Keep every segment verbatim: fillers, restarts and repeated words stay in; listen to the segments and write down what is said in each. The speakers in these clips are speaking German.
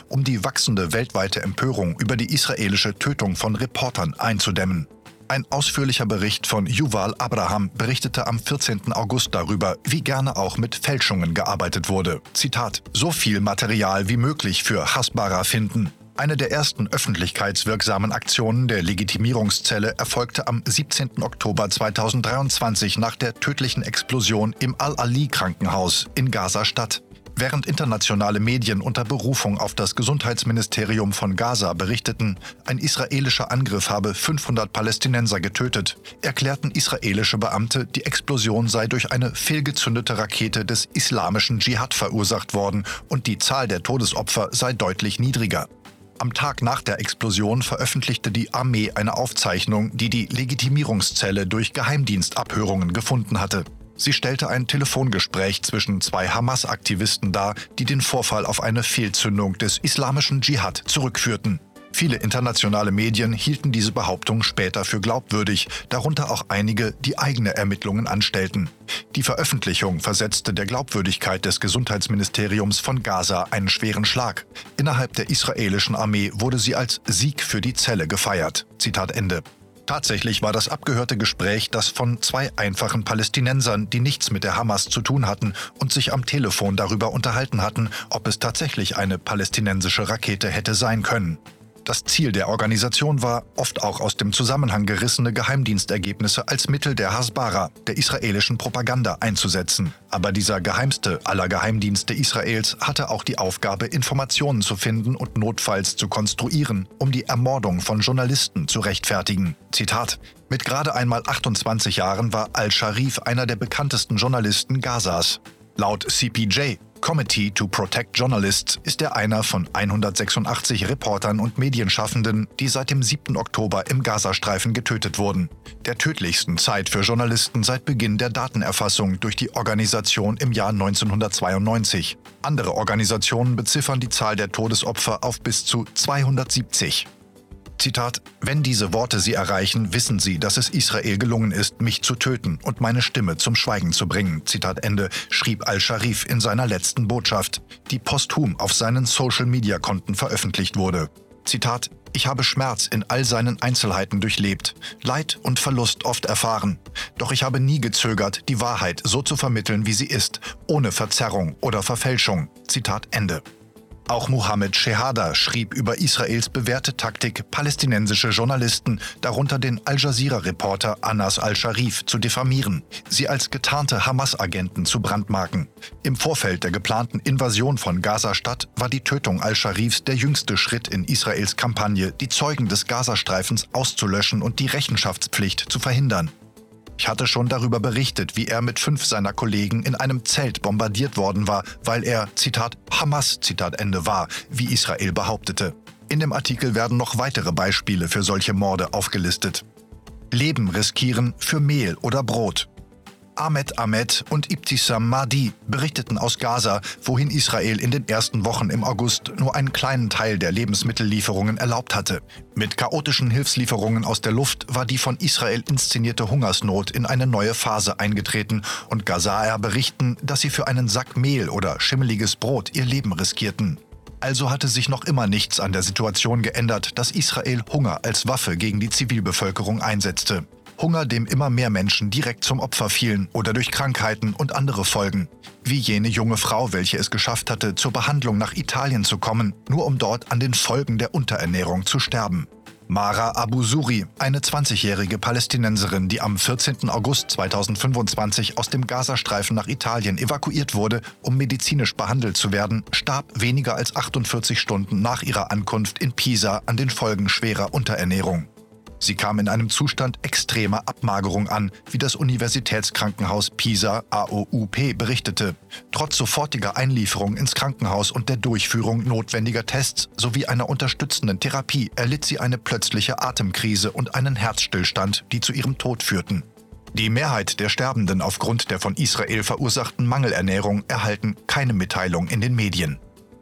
um die wachsende weltweite Empörung über die israelische Tötung von Reportern einzudämmen. Ein ausführlicher Bericht von Yuval Abraham berichtete am vierzehnten August darüber, wie gerne auch mit Fälschungen gearbeitet wurde. Zitat: So viel Material wie möglich für Hasbara finden. Eine der ersten öffentlichkeitswirksamen Aktionen der Legitimierungszelle erfolgte am siebzehnten Oktober zweitausenddreiundzwanzig nach der tödlichen Explosion im Al-Ali-Krankenhaus in Gaza-Stadt. Während internationale Medien unter Berufung auf das Gesundheitsministerium von Gaza berichteten, ein israelischer Angriff habe fünfhundert Palästinenser getötet, erklärten israelische Beamte, die Explosion sei durch eine fehlgezündete Rakete des islamischen Dschihad verursacht worden und die Zahl der Todesopfer sei deutlich niedriger. Am Tag nach der Explosion veröffentlichte die Armee eine Aufzeichnung, die die Legitimierungszelle durch Geheimdienstabhörungen gefunden hatte. Sie stellte ein Telefongespräch zwischen zwei Hamas-Aktivisten dar, die den Vorfall auf eine Fehlzündung des islamischen Dschihad zurückführten. Viele internationale Medien hielten diese Behauptung später für glaubwürdig, darunter auch einige, die eigene Ermittlungen anstellten. Die Veröffentlichung versetzte der Glaubwürdigkeit des Gesundheitsministeriums von Gaza einen schweren Schlag. Innerhalb der israelischen Armee wurde sie als Sieg für die Zelle gefeiert. Zitat Ende. Tatsächlich war das abgehörte Gespräch das von zwei einfachen Palästinensern, die nichts mit der Hamas zu tun hatten und sich am Telefon darüber unterhalten hatten, ob es tatsächlich eine palästinensische Rakete hätte sein können. Das Ziel der Organisation war, oft auch aus dem Zusammenhang gerissene Geheimdienstergebnisse als Mittel der Hasbara, der israelischen Propaganda, einzusetzen. Aber dieser geheimste aller Geheimdienste Israels hatte auch die Aufgabe, Informationen zu finden und notfalls zu konstruieren, um die Ermordung von Journalisten zu rechtfertigen. Zitat: Mit gerade einmal achtundzwanzig Jahren war Al-Sharif einer der bekanntesten Journalisten Gazas. Laut C P J, Committee to Protect Journalists, ist er einer von hundertsechsundachtzig Reportern und Medienschaffenden, die seit dem siebten Oktober im Gazastreifen getötet wurden. Der tödlichsten Zeit für Journalisten seit Beginn der Datenerfassung durch die Organisation im Jahr neunzehnhundertzweiundneunzig. Andere Organisationen beziffern die Zahl der Todesopfer auf bis zu zweihundertsiebzig. Zitat: Wenn diese Worte Sie erreichen, wissen Sie, dass es Israel gelungen ist, mich zu töten und meine Stimme zum Schweigen zu bringen. Zitat Ende, schrieb Al-Sharif in seiner letzten Botschaft, die posthum auf seinen Social-Media-Konten veröffentlicht wurde. Zitat: Ich habe Schmerz in all seinen Einzelheiten durchlebt, Leid und Verlust oft erfahren. Doch ich habe nie gezögert, die Wahrheit so zu vermitteln, wie sie ist, ohne Verzerrung oder Verfälschung. Zitat Ende. Auch Mohammed Shehada schrieb über Israels bewährte Taktik, palästinensische Journalisten, darunter den Al-Jazeera-Reporter Anas al-Sharif, zu diffamieren, sie als getarnte Hamas-Agenten zu brandmarken. Im Vorfeld der geplanten Invasion von Gaza-Stadt war die Tötung al-Sharifs der jüngste Schritt in Israels Kampagne, die Zeugen des Gazastreifens auszulöschen und die Rechenschaftspflicht zu verhindern. Ich hatte schon darüber berichtet, wie er mit fünf seiner Kollegen in einem Zelt bombardiert worden war, weil er, Zitat, Hamas, Zitat Ende, war, wie Israel behauptete. In dem Artikel werden noch weitere Beispiele für solche Morde aufgelistet. Leben riskieren für Mehl oder Brot. Ahmed Ahmed und Ibtissam Mahdi berichteten aus Gaza, wohin Israel in den ersten Wochen im August nur einen kleinen Teil der Lebensmittellieferungen erlaubt hatte. Mit chaotischen Hilfslieferungen aus der Luft war die von Israel inszenierte Hungersnot in eine neue Phase eingetreten und Gazaer berichten, dass sie für einen Sack Mehl oder schimmeliges Brot ihr Leben riskierten. Also hatte sich noch immer nichts an der Situation geändert, dass Israel Hunger als Waffe gegen die Zivilbevölkerung einsetzte. Hunger, dem immer mehr Menschen direkt zum Opfer fielen oder durch Krankheiten und andere Folgen. Wie jene junge Frau, welche es geschafft hatte, zur Behandlung nach Italien zu kommen, nur um dort an den Folgen der Unterernährung zu sterben. Mara Abu Suri, eine zwanzigjährige Palästinenserin, die am vierzehnten August zweitausendfünfundzwanzig aus dem Gazastreifen nach Italien evakuiert wurde, um medizinisch behandelt zu werden, starb weniger als achtundvierzig Stunden nach ihrer Ankunft in Pisa an den Folgen schwerer Unterernährung. Sie kam in einem Zustand extremer Abmagerung an, wie das Universitätskrankenhaus Pisa A O U P berichtete. Trotz sofortiger Einlieferung ins Krankenhaus und der Durchführung notwendiger Tests sowie einer unterstützenden Therapie erlitt sie eine plötzliche Atemkrise und einen Herzstillstand, die zu ihrem Tod führten. Die Mehrheit der Sterbenden aufgrund der von Israel verursachten Mangelernährung erhalten keine Mitteilung in den Medien.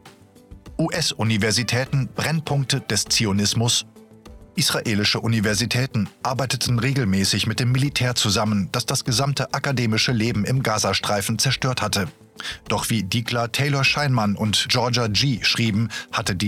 U S-Universitäten Brennpunkte des Zionismus. Israelische Universitäten arbeiteten regelmäßig mit dem Militär zusammen, das das gesamte akademische Leben im Gazastreifen zerstört hatte. Doch wie Dikla Taylor Scheinman und Georgia G. schrieben, hatte die